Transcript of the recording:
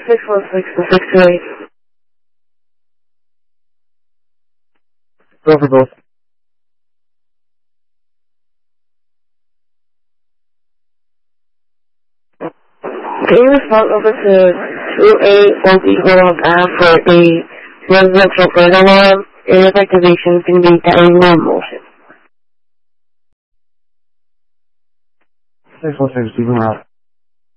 616 to 628. Go for both. Can you respond over to 2810 for a residential burn alarm? Area of activation is going to be down motion. 616, keep them out.